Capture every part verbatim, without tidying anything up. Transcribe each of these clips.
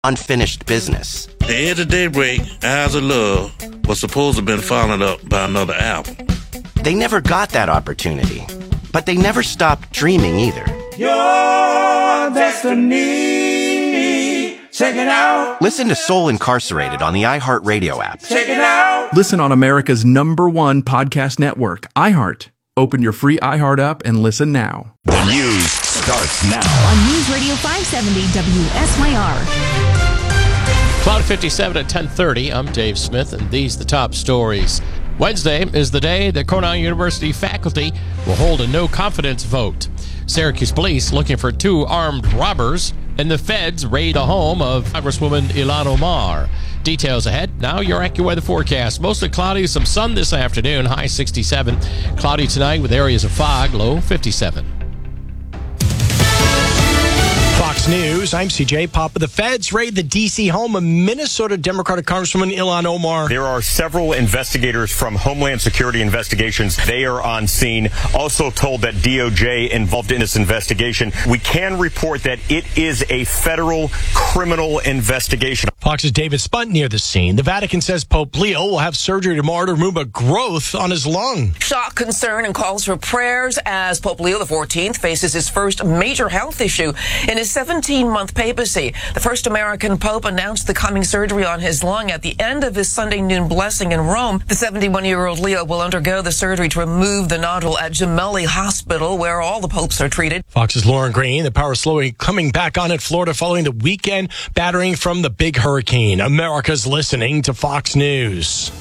unfinished business. The End of Daybreak, Eyes of Love, was supposed to have been followed up by another album. They never got that opportunity, but they never stopped dreaming either. Your destiny, check it out. Listen to Soul Incarcerated on the iHeartRadio app. Check it out. Listen on America's number one podcast network, iHeart. Open your free iHeart app and listen now. The news starts now on News Radio five seventy W S Y R. Cloud fifty-seven at ten thirty. I'm Dave Smith, and these are the top stories. Wednesday is the day that Cornell University faculty will hold a no-confidence vote. Syracuse police looking for two armed robbers, and the feds raid the home of Congresswoman Ilhan Omar. Details ahead. Now your AccuWeather forecast. Mostly cloudy, some sun this afternoon, high sixty-seven. Cloudy tonight with areas of fog, low fifty-seven. Fox News, I'm C J Papa. The feds raid the D C home of Minnesota Democratic Congresswoman Ilhan Omar. There are several investigators from Homeland Security Investigations. They are on scene. Also told that D O J involved in this investigation. We can report that it is a federal criminal investigation. Fox's David Spunt near the scene. The Vatican says Pope Leo will have surgery tomorrow to remove a growth on his lung. Shock, concern, and calls for prayers as Pope Leo the fourteenth faces his first major health issue in his seventeen-month papacy. The first American pope announced the coming surgery on his lung at the end of his Sunday noon blessing in Rome. The seventy-one-year-old Leo will undergo the surgery to remove the nodule at Gemelli Hospital, where all the popes are treated. Fox's Lauren Green. The power slowly coming back on in Florida following the weekend battering from the big hurricane. America's listening to Fox News.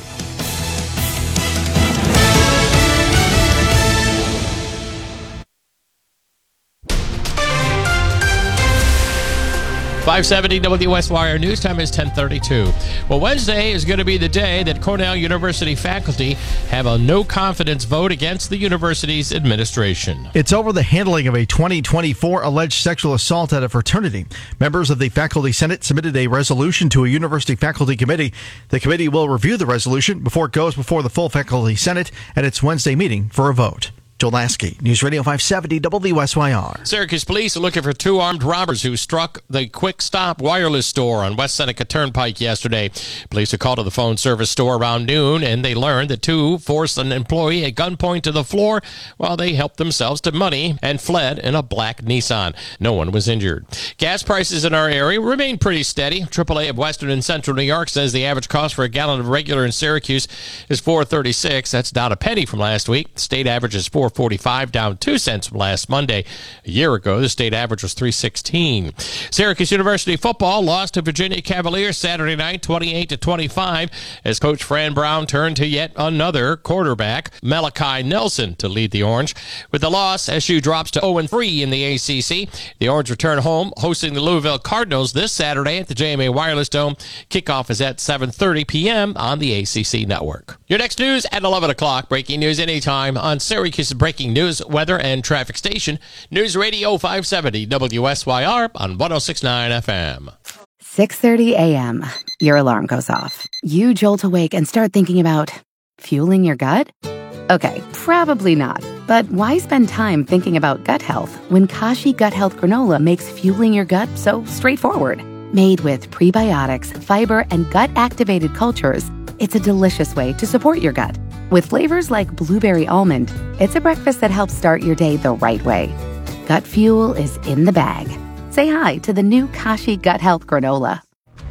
five seventy W S Y R News time is ten thirty-two. Well, Wednesday is going to be the day that Cornell University faculty have a no-confidence vote against the university's administration. It's over the handling of a twenty twenty-four alleged sexual assault at a fraternity. Members of the Faculty Senate submitted a resolution to a university faculty committee. The committee will review the resolution before it goes before the full Faculty Senate at its Wednesday meeting for a vote. Joel Lasky, News Radio five seventy W S Y R. Syracuse police are looking for two armed robbers who struck the Quick Stop wireless store on West Seneca Turnpike yesterday. Police are called to the phone service store around noon, and they learned the two forced an employee at gunpoint to the floor while they helped themselves to money and fled in a black Nissan. No one was injured. Gas prices in our area remain pretty steady. triple A of Western and Central New York says the average cost for a gallon of regular in Syracuse is four thirty-six. That's down a penny from last week. State average is four forty-five, down two cents from last Monday. A year ago, the state average was three sixteen. Syracuse University football lost to Virginia Cavaliers Saturday night, twenty-eight to twenty-five, as Coach Fran Brown turned to yet another quarterback, Malachi Nelson, to lead the Orange. With the loss, S U drops to oh and three in the A C C. The Orange return home, hosting the Louisville Cardinals this Saturday at the J M A Wireless Dome. Kickoff is at seven thirty p.m. on the A C C network. Your next news at eleven o'clock. Breaking news anytime on Syracuse's breaking news, weather, and traffic station, News Radio five seventy W S Y R on one oh six point nine F M. six thirty a.m. Your alarm goes off. You jolt awake and start thinking about fueling your gut? Okay, probably not. But why spend time thinking about gut health when Kashi Gut Health Granola makes fueling your gut so straightforward? Made with prebiotics, fiber, and gut-activated cultures, it's a delicious way to support your gut. With flavors like blueberry almond, it's a breakfast that helps start your day the right way. Gut fuel is in the bag. Say hi to the new Kashi Gut Health Granola.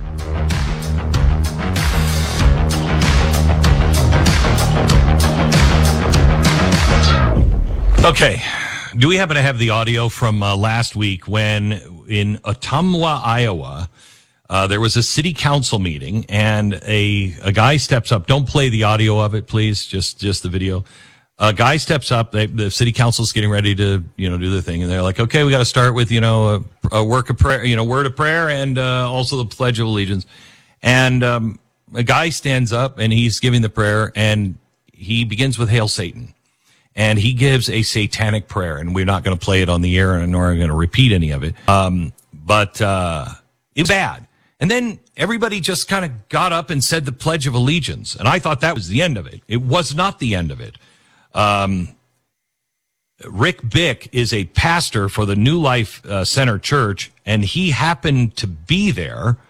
Okay. Do we happen to have the audio from uh, last week when in Ottumwa, Iowa, Uh, there was a city council meeting, and a a guy steps up. Don't play the audio of it, please. Just just the video. A guy steps up. They, the city council's getting ready to you know do the thing, and they're like, "Okay, we got to start with you know a, a work of prayer, you know, word of prayer, and uh, also the Pledge of Allegiance." And um, a guy stands up, and he's giving the prayer, and he begins with "Hail Satan," and he gives a satanic prayer, and we're not going to play it on the air, and nor are we going to repeat any of it. Um, but uh, it's bad. And then everybody just kind of got up and said the Pledge of Allegiance. And I thought that was the end of it. It was not the end of it. Um, Rick Bick is a pastor for the New Life uh, Center Church, and he happened to be there